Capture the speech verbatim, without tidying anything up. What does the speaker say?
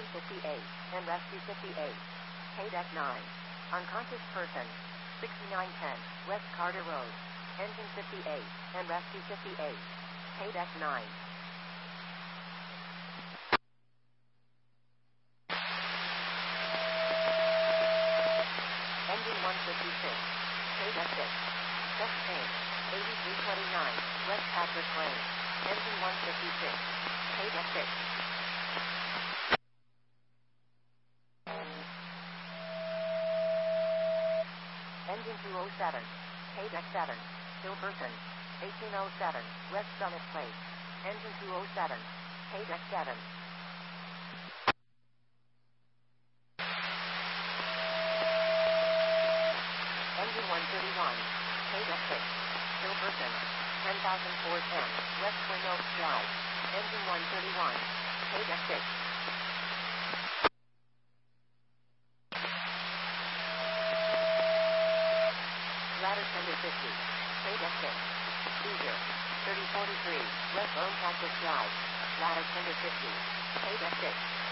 Engine fifty-eight, and rescue fifty-eight. K-Deck nine. Unconscious person. sixty-nine ten, West Carter Road. Engine fifty-eight, and rescue fifty-eight. K-Deck nine. Engine one fifty-six. K-Deck six. Chest pain. eighty-three twenty-nine, West Patrick Lane. Engine one fifty-six. K-Deck six. Engine two oh seven. K-Deck seven. Still person. eighteen oh seven, West Summit Place. Engine two oh seven. K-Deck seven. Engine one thirty-one. K-Deck six. Still person. ten thousand four ten, West Twin Oaks Drive. Engine one thirty-one. K-Deck six. Ladder Tender fifty. K-Deck six. Seizure. thirty forty-three, West Lone Cactus Drive. Ladder Tender fifty. K-Deck six.